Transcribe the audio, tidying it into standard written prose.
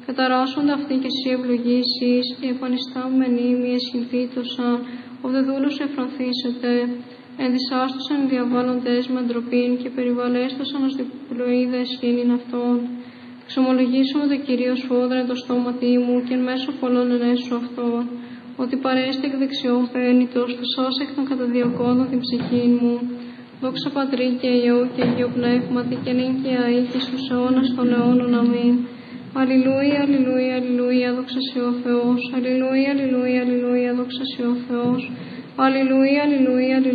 Καταράσσονται αυτοί και εσύ ευλογήσεις, οι επανιστάμενοι μη εσχυνθήτωσαν, ο δε δούλος εφρανθήσεται. Ενδυσάστοσαν οι διαβάλλοντες με ντροπήν και περιβαλέστοσαν ως διπλοείδα εσχήνην αυτών. Εξομολογήσουμε το Κυρίω σφόδρε το στόματί μου και εν μέσω πολλών ενέσου αυτών, ότι παρέστη εκ δεξιών πένητος, του σώσε εκ των καταδιωκόντων την ψυχή μου. Δόξα Πατρί και Υιό και Αγίου Πνεύματι και νυν και αεί και στους αιώνας των αιώνων. Αμήν. Αλληλούια, αλληλούια, αλληλούια, δόξα σοι ο Θεός. Αλληλούια, αλληλούια, αλληλούια, δόξα σοι ο Θεός. Αλληλούια, αλληλούια, αλληλούια.